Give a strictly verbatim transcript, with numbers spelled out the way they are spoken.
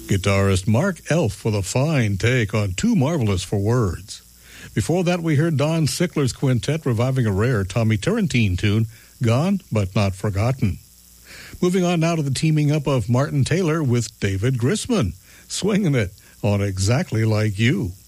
Guitarist Mark Elf with a fine take on Too Marvelous for Words. Before that, we heard Don Sickler's quintet reviving a rare Tommy Turrentine tune, Gone But Not Forgotten. Moving on now to the teaming up of Martin Taylor with David Grisman, swinging it on Exactly Like You.